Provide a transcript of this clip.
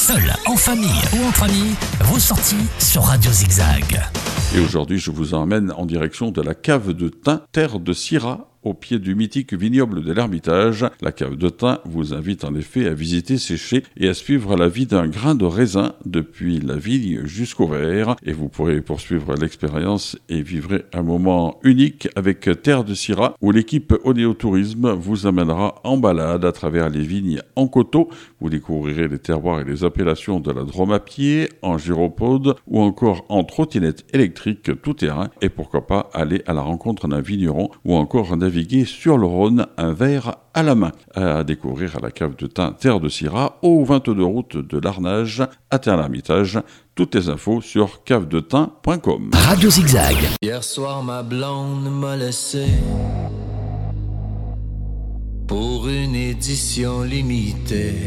seul, en famille ou entre amis, vos sorties sur Radio Zigzag. Et aujourd'hui, je vous emmène en direction de la cave de thym, terre de Syrah, au pied du mythique vignoble de l'Ermitage. La cave de thym vous invite en effet à visiter, sécher et à suivre la vie d'un grain de raisin depuis la vigne jusqu'au verre. Et vous pourrez poursuivre l'expérience et vivre un moment unique avec Terre de Syrah, où l'équipe Onéotourisme vous amènera en balade à travers les vignes en coteaux. Vous découvrirez les terroirs et les appellations de la Drôme à pied, en gyropode ou encore en trottinette électrique tout terrain. Et pourquoi pas aller à la rencontre d'un vigneron ou encore naviguer sur le Rhône, un verre à la main. À découvrir à la cave de thym Terre de Syrah, au 22 route de l'Arnage, à Terre-l'Hermitage. Toutes les infos sur cavedethym.com. Radio Zigzag. Hier soir, ma blonde m'a laissé pour une édition limitée.